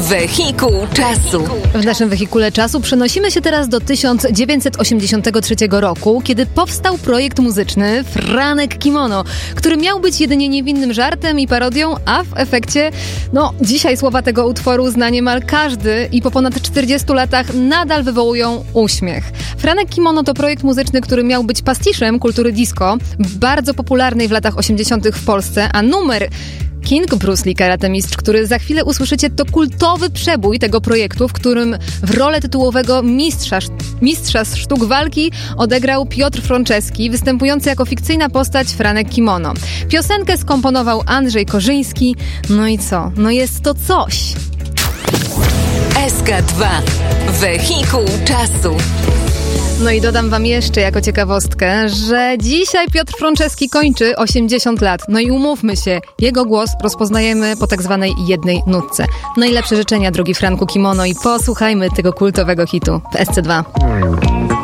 Wehikuł czasu. W naszym wehikule czasu przenosimy się teraz do 1983 roku, kiedy powstał projekt muzyczny Franek Kimono, który miał być jedynie niewinnym żartem i parodią, a w efekcie, dzisiaj słowa tego utworu zna niemal każdy i po ponad 40 latach nadal wywołują uśmiech. Franek Kimono to projekt muzyczny, który miał być pastiszem kultury disco, bardzo popularnej w latach 80. w Polsce, a numer King Bruce Lee Karate Mistrz, który za chwilę usłyszycie, to kultowy przebój tego projektu, w którym w rolę tytułowego mistrza sztuk walki odegrał Piotr Franceski, występujący jako fikcyjna postać Franek Kimono. Piosenkę skomponował Andrzej Korzyński. No i co? Jest to coś. SK2. Wehikuł czasu. No i dodam wam jeszcze jako ciekawostkę, że dzisiaj Piotr Franceski kończy 80 lat. No i umówmy się, jego głos rozpoznajemy po tak zwanej jednej nutce. Najlepsze życzenia, drogi Franku Kimono, i posłuchajmy tego kultowego hitu w SC2.